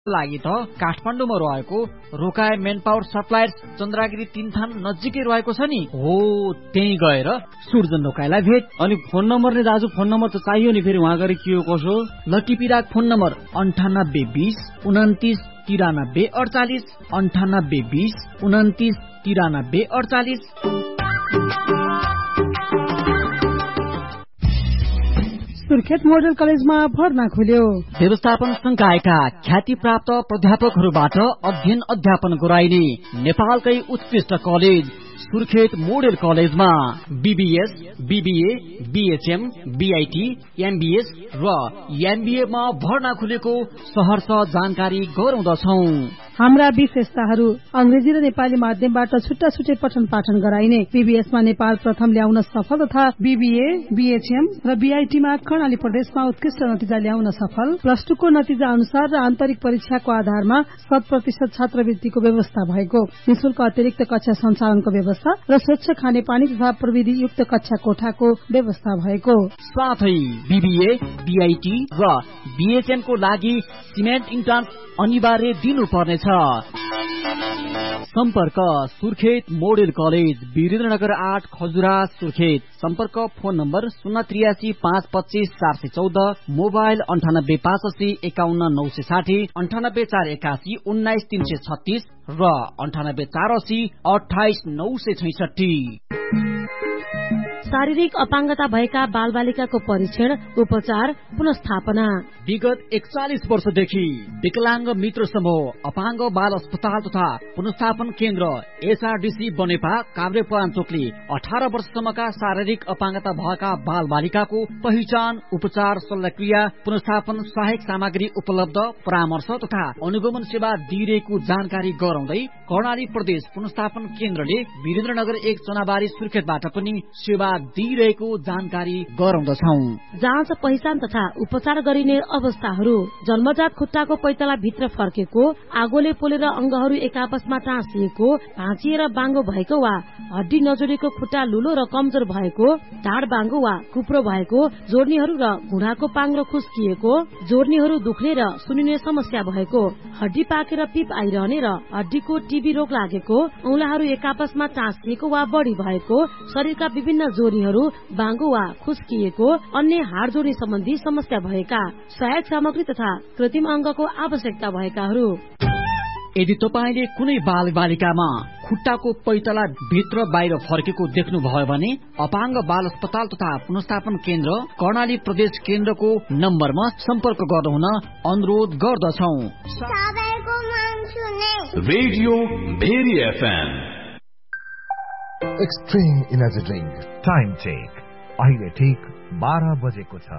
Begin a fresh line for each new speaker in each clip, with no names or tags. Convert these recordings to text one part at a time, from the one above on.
लागि त काठमाडौँमा रहेको रोकाए मेन पावर सप्लायर्स चन्द्रागिरी 3 थान नजिकै रहेको छ नि। हो त्यही गएर सुर्जन रोकाएलाई भेट।
अनि फोन नम्बर नि दाजु, फोन नम्बर त चाहियो नि फेरि वहाँ गएर के हो कसो।
Lucky पिराग phone number 9820 29 93 48 9820 29 93 48।
Surkhet model कलेजमा भर्ना खुल्यो।
व्यवस्थापन संकायका ख्याति प्राप्त प्राध्यापकहरूबाट अध्ययन अध्यापन गराइने नेपालकै उत्कृष्ट कलेज सुर्खेत मोडल कलेजमा BBS, BBA, BHM, BIT, MBS र एमबीए मा भर्ना खुलेको सहर्ष जानकारी गराउँदछौं।
हाम्रा विशेषताहरू अंग्रेजी र नेपाली माध्यमबाट छुट्टा छुट्टै पठन पाठन गराइने, बीबीएस मा नेपाल प्रथम ल्याउन सफल तथा बीबीए, बीएचएम र बीआईटी मा कर्णाली प्रदेशमा उत्कृष्ट नतिजा ल्याउन सफल, प्लस 2 को नतिजा अनुसार र आन्तरिक परीक्षाको आधारमा 100% छात्रवृत्तिको व्यवस्था भएको, निशुल्क अतिरिक्त कक्षा सञ्चालनको व्यवस्था र स्वच्छ खानेपानी तथा प्रविधि युक्त कक्षा कोठाको व्यवस्था भएको
साथै बीबीए, बीआईटी र बीएचएम को लागि सिमेन्ट इन्ट्रान्स अनिवार्य दिनुपर्नेछ। सम्पर्क सुर्खेत मोडल कलेज, वीरेन्द्रनगर 8 खजुरा सुर्खेत। सम्पर्क फोन नम्बर 083 525 414, मोबाइल 98 580 51 960, 98 481 19 336 र 98 480 28 966।
शारीरिक अपाङ्गता भएका बालबालिकाको परीक्षण, उपचार, पुनस्थापना।
विगत 41 वर्षदेखि विकलांग मित्र समूह अपाङ्ग बाल अस्पताल तथा पुनस्थापन केन्द्र एसआरडीसी बनेपा काभ्रेपलाञ्चोकले 18 वर्षसम्मका शारीरिक अपाङ्गता भएका बाल बालिकाको पहिचान, उपचार, शल्यक्रिया, पुनस्थापन सहायक सामग्री उपलब्ध, परामर्श तथा अनुगमन सेवा दिइरहेको जानकारी गराउँदै कर्णाली प्रदेश पुनस्थापन केन्द्रले वीरेन्द्रनगर 1 चनाबारी सुर्खेतबाट पनि सेवा दिइरहेको जानकारी गराउँदछौं।
जाँच, पहिचान तथा उपचार गरिने अवस्थाहरू: जन्मजात खुट्टाको पैताला भित्र फर्केको, आगोले पोलेर अंगहरू एक आपसमा टाँसिएको, भाँचिएर बाङ्गो भएको वा हड्डी नजोडेको खुट्टा लुलो र कमजोर भएको, ढाड बाङ्गो वा कुप्रो भएको, जोर्नीहरू र घुँडाको पाङ्रो खुस्किएको, जोर्नीहरू दुख्ने र सुनिने समस्या भएको, हड्डी पाकेर पिप आइरहने र हड्डीको टिबी रोग लागेको, औंलाहरू एक आपसमा टाँसिएको वा बढी भएको, शरीरका विभिन्न जोर्नीहरू बाङ्गो वा खुस्किएको, अन्य हाड जोर्नी सम्बन्धी समस्या भएका, सहायक सामग्री तथा कृत्रिम अंगको आवश्यकता भएकाहरू।
यदि तपाईले कुनै बाल बालिकामा खुट्टाको पैताला भित्र बाहिर फर्केको देख्नुभयो भने अपाङ्ग बाल अस्पताल तथा पुनस्थापन केन्द्र कर्णाली प्रदेश केन्द्रको नम्बरमा सम्पर्क गर्नुहुन अनुरोध गर्दछौं।
Radio very FM.
Extreme energy drink time check अहिले ठीक 12 बजेको छ।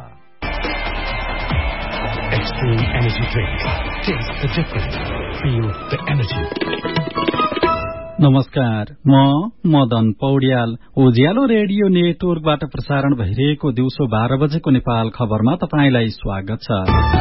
Extreme Energy Drink. Taste the difference. Feel the energy.
नमस्कार, म मदन पौड्याल। उज्यालो रेडियो नेटवर्कबाट प्रसारण भइरहेको दिउँसो 12 बजेको नेपाल खबरमा तपाईंलाई स्वागत छ।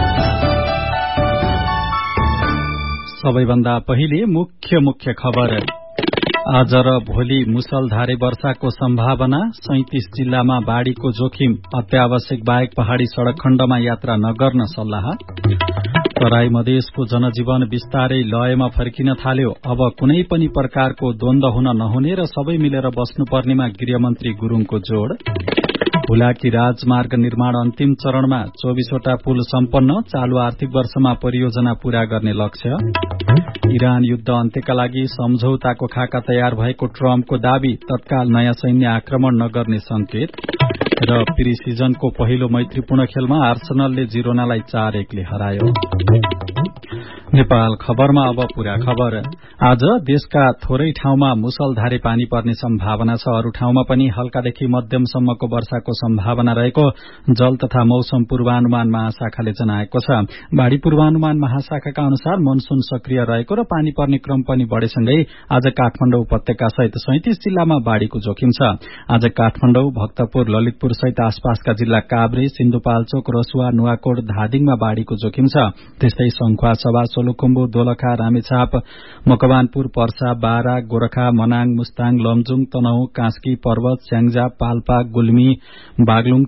सबैभन्दा पहिले मुख्य खबर। आज र भोलि मुसलधारे वर्षाको सम्भावना, 37 जिल्लामा बाढ़ीको जोखिम, अत्यावश्यक बाहेक पहाड़ी सड़क खण्डमा यात्रा नगर्न सल्लाह। तराई मधेसको जनजीवन बिस्तारै लयमा फर्किन थाल्यो, अब कुनै पनि प्रकारको द्वन्द हुन नहुने र सबै मिलेर बस्नुपर्नेमा गृहमन्त्री गुरूङको जोड़। हुलाकी राजमार्ग निर्माण अन्तिम चरणमा, 24 वटा पुल सम्पन्न, चालू आर्थिक वर्षमा परियोजना पूरा गर्ने लक्ष्य। इरान युद्ध अन्त्यका लागि सम्झौताको खाका तयार भएको ट्रम्पको दावी, तत्काल नयाँ सैन्य आक्रमण नगर्ने संकेत। र प्री सिजनको पहिलो मैत्रीपूर्ण खेलमा आर्सेनलले जिरोनालाई 4-1 ले हरायो। नेपाल खबरमा अब पूरा खबर। आज देशका थोरै ठाउँमा मुसलधारे पानी पर्ने सम्भावना छ, अरू ठाउँमा पनि हल्कादेखि मध्यमसम्मको वर्षाको सम्भावना रहेको जल तथा मौसम पूर्वानुमान महाशाखाले जनाएको छ। बाढ़ी पूर्वानुमान महाशाखाका अनुसार मनसून सक्रिय रहेको र पानी पर्ने क्रम पनि बढेसँगै आज काठमाडौँ उपत्यका सहित 37 जिल्लामा बाढ़ीको जोखिम छ। आज काठमाडौँ, भक्तपुर, ललितपुर सहित आसपासका जिल्ला काभ्रे, सिन्धुपाल्चोक, रसुवा, नुवाकोट, धादिङमा बाढ़ीको जोखिम छ। त्यस्तै संखुवा, सभा, सोलुखुम्बु, दोलखा, रामेछाप, मकवानपुर, पर्सा, बारा, गोरखा, मनाङ, मुस्ताङ, लमजुङ, तनहुँ, कास्की, पर्वत, स्याङ्जा, पाल्पा, गुल्मी, बागलुङ,